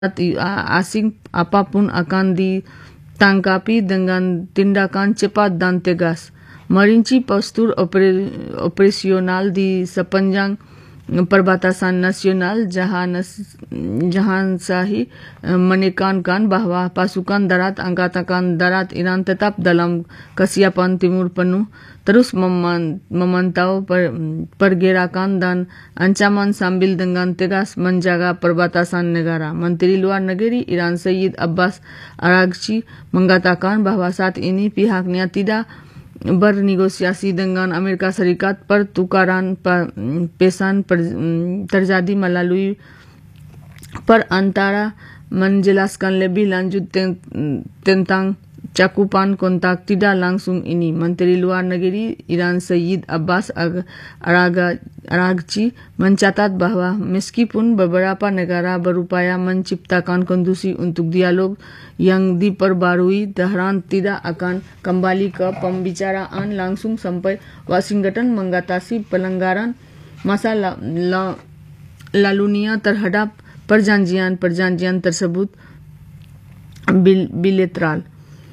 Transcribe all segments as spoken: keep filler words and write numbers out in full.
asing apapun akan ditangkapi dengan tindakan cepat dan tegas. Merinci postur operasional di sepanjang perbatasan nasional, Jahan Shahi menekankan bahwa pasukan darat Angkatan Darat Iran tetap dalam kesiapan timur penuh, terus memantau pergerakan dan ancaman sambil dengan tegas menjaga perbatasan negara. Menteri Luar Negeri Iran Sayyid Abbas Araghchi mengatakan bahwa saat ini pihaknya tidak bernegosiasi dengan Amerika Serikat. Pertukaran pesan terjadi melalui perantara menjelaskan lebih lanjut tentang cakupan kontak tidak langsung ini. Menteri Luar Negeri Iran Sayyid Abbas Araghchi mencatat bahwa meskipun beberapa negara berupaya menciptakan kondisi untuk dialog yang diperbarui, Tehran tidak akan kembali ke pembicaraan langsung sampai Washington mengatasi pelanggaran masa lalunya terhadap perjanjian-perjanjian tersebut bilateral.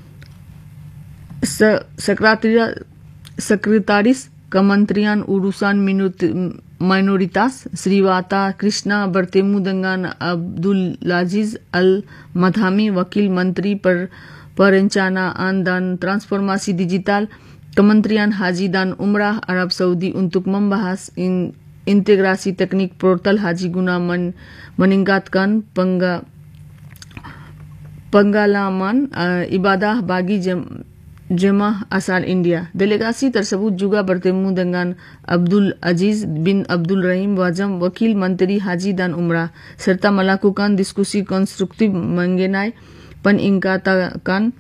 Sekretaris Kementerian Urusan Minoritas Sriwata Krishna bertemu dengan Abdulaziz Al-Madhami, Wakil Menteri per Perencanaan dan Transformasi Digital Kementerian Haji dan Umrah Arab Saudi untuk membahas in, integrasi teknik portal haji guna men, meningkatkan pengga, pengalaman uh, ibadah bagi jem, jemaah asal India. Delegasi tersebut juga bertemu dengan Abdul Aziz bin Abdul Rahim Wajam, Wakil Menteri Haji dan Umrah, serta melakukan diskusi konstruktif mengenai peningkatan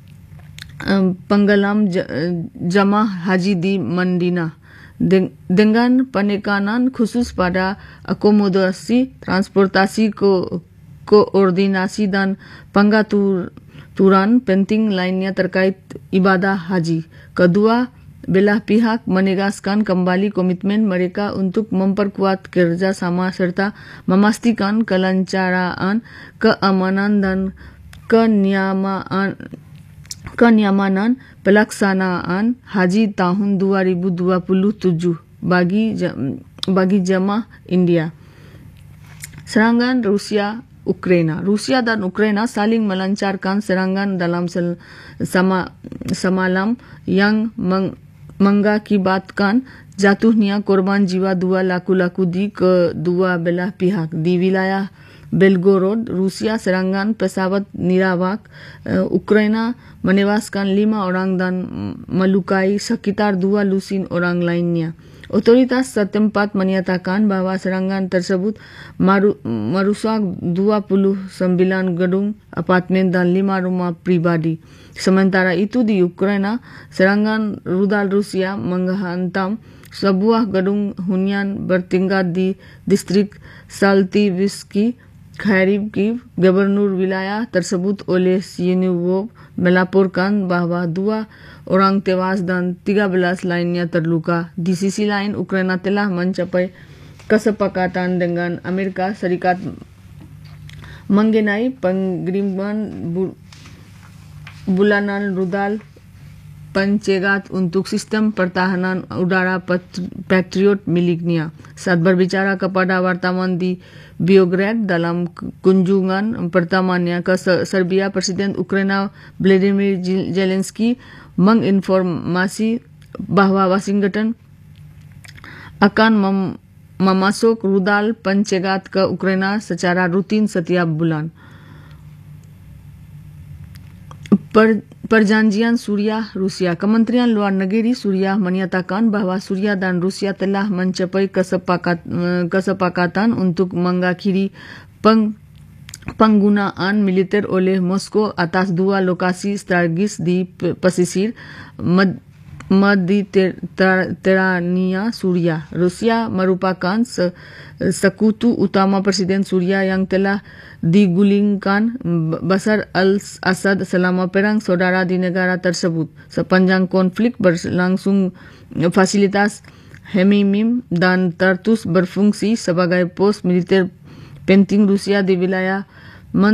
um, penggalam jemaah haji di Madinah dengan penekanan khusus pada akomodasi, transportasi, ko koordinasi dan pengatur Turan penting lainnya terkait ibadah haji. Kedua belah pihak menegaskan kembali komitmen mereka untuk memperkuat kerjasama serta memastikan kelancaran, keamanan dan kenyamanan, kenyamanan pelaksanaan haji tahun dua ribu dua puluh tujuh bagi bagi jemaah India. Serangan Rusia Ukraina. Rusia dan Ukraina saling melancarkan serangan dalam sama, semalam yang meng, mengakibatkan jatuhnya korban jiwa dua laki-laki di kedua belah pihak. Di wilayah Belgorod, Rusia serangan pesawat nirawak uh, Ukraina menewaskan lima orang dan melukai sekitar dua lusin orang lainnya. Otoritas setempat menyatakan bahwa serangan tersebut maru, merusak dua puluh sembilan gedung apartemen dan lima rumah pribadi. Sementara itu di Ukraina, serangan rudal Rusia menghantam sebuah gedung hunian bertingkat di distrik Saltivsky, Kharkiv. Gubernur wilayah tersebut oleh Sinubov melaporkan bahwa dua orang tewas dan tiga belas lainnya terluka. Di sisi lain, Ukraina telah mencapai kesepakatan dengan Amerika Serikat mengenai pengiriman bu bulanan rudal pencegat untuk sistem pertahanan udara Patriot miliknya. Saat berbicara kepada wartawan di Belgrade dalam kunjungan pertamanya ke Serbia, Presiden Ukraina Vladimir Zelensky menginformasi bahwa Washington akan mem memasuk rudal pencegat ke Ukraina secara rutin setiap bulan. Per Perjanjian Suriah Rusia. Kementerian Luar Negeri Suriah menyatakan bahwa Suriah dan Rusia telah mencapai kesepakat, kesepakatan untuk mengakhiri peng, penggunaan militer oleh Moskow atas dua lokasi strategis di pesisir Med, Mediterania Suriah. Rusia merupakan se, sekutu utama Presiden Suriah yang telah digulingkan Bashar al-Assad selama perang saudara di negara tersebut. Sepanjang konflik berlangsung, fasilitas Hemimim dan Tartus berfungsi sebagai pos militer penting Rusia di wilayah